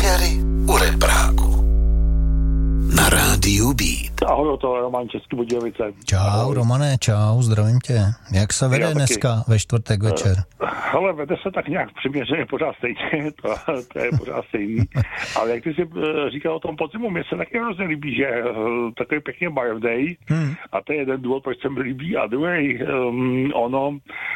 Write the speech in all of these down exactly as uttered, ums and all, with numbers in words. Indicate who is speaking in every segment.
Speaker 1: Premiéry u Repráku. Na rádiu Beat.
Speaker 2: Ahoj, to je Roman, Český Budějovice.
Speaker 3: Čau, ahoj. Romane, čau, zdravím tě. Jak se vede dneska ve čtvrtek večer?
Speaker 2: Hele, vede se tak nějak přiměřeně pořád stejně, to, to je pořád stejný. Ale jak ty jsi říkal o tom podzimu, mně se taky hrozně líbí, že takový pěkně barevnej, hmm. a to je jeden důvod, proč se mi líbí. A druhý, um, ono,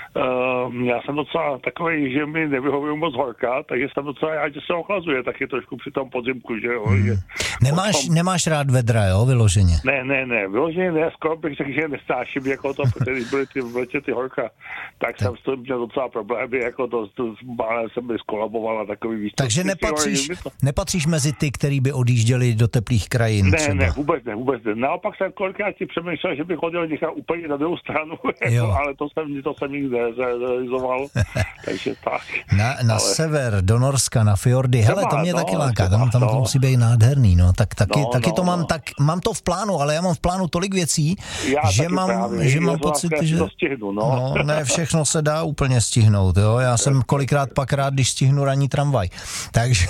Speaker 2: um, já jsem docela takový, že mi nevyhovují moc horka, takže jsem docela rád, že se ochlazuje taky trošku při tom podzimku, že jo.
Speaker 3: Hmm. Nemáš, potom... nemáš rád vedra, jo, vyloženě?
Speaker 2: Ne, ne, ne, vyloženě ne, skoro bych řekl, že nestáším jako to, protože když byly ty v letě ty horka, tak, tak. jsem s tím měl docela problémy, jako to, to málem jsem by skolaboval a takový výstup.
Speaker 3: Takže nepatříš, nepatříš mezi ty, který by odjížděli do teplých krajin
Speaker 2: Ne,
Speaker 3: třeba.
Speaker 2: ne, vůbec ne, vůbec ne. Naopak jsem kolikrát ti přemýšlel, že bych chodil někam úplně na druhou stranu, jako, ale to jsem, to jsem nikdy nezrealizoval, takže tak.
Speaker 3: Na, na
Speaker 2: ale...
Speaker 3: sever, do Norska, na fjordy, hele, to mě no, taky láká, tam, tam to musí být nádherný, no, tak taky, no, taky no, to mám, no. tak mám to v plánu, ale já mám v plánu tolik věcí,
Speaker 2: já
Speaker 3: že mám,
Speaker 2: právě,
Speaker 3: že mám pocit, že
Speaker 2: to stihnu, no.
Speaker 3: no, ne, všechno se dá úplně stihnout, jo, já jsem kolikrát pak rád, když stihnu ranní tramvaj, takže,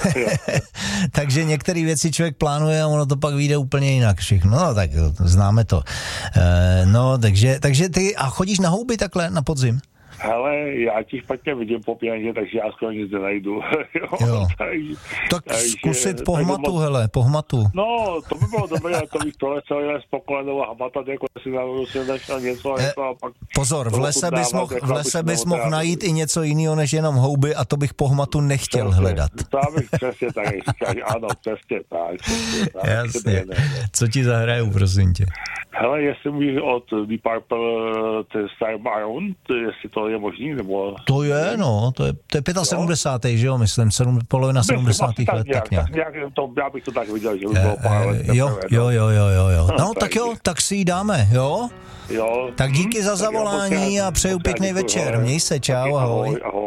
Speaker 3: takže některé věci člověk plánuje a ono to pak vyjde úplně jinak všechno, no tak známe to, e, no, takže, takže ty, a chodíš na houby takhle na podzim?
Speaker 2: Hele, já ti špatně vidím po pěně, takže já skoro nic nenajdu. jo,
Speaker 3: jo.
Speaker 2: Takže,
Speaker 3: tak
Speaker 2: takže,
Speaker 3: zkusit po hmatu,
Speaker 2: moc...
Speaker 3: hele, po hmatu.
Speaker 2: No, to by bylo dobré, to bych tohle celé s pokolenou a hmatat, jako si náhodou si našel něco.
Speaker 3: E,
Speaker 2: něco a pak
Speaker 3: pozor, v lese bys mohl jako mohl najít i něco jiného, než jenom houby a to bych po hmatu nechtěl
Speaker 2: přesně,
Speaker 3: hledat.
Speaker 2: To bych přesně tak říkal, ano, přesně tak. Přesně tak.
Speaker 3: Jasně. Ne, ne, ne. Co ti zahraju, prosím tě?
Speaker 2: Hele, jestli můžeš od Deep Purple Time Around, jestli to je možný, nebo...
Speaker 3: To je, no, to je, to je sedmdesátý pátý že jo, myslím, sedm, polovina sedmdesátých let,
Speaker 2: nějak,
Speaker 3: tak nějak.
Speaker 2: Tak nějak to, já bych to tak viděl, že by bylo pár let.
Speaker 3: Jo, jo, jo, jo, jo, jo. No, tak jo, tak si ji dáme, jo?
Speaker 2: Jo.
Speaker 3: Tak díky za zavolání a přeju pěkný večer. Měj se, čau, ahoj.
Speaker 2: Ahoj.